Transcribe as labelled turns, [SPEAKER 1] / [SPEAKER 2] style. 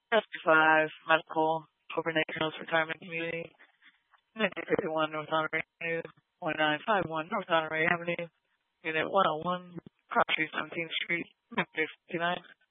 [SPEAKER 1] SB5 Medical Overnight Hills Retirement Community, 1951 North Honore Avenue, 1951 North Honore Avenue, Unit 101, Cross Street, 17th Street, Memphis, 59.